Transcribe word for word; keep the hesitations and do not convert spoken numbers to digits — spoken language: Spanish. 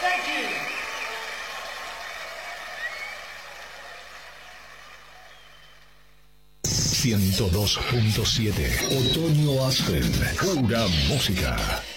ciento dos punto siete Otoño Aspen, pura música.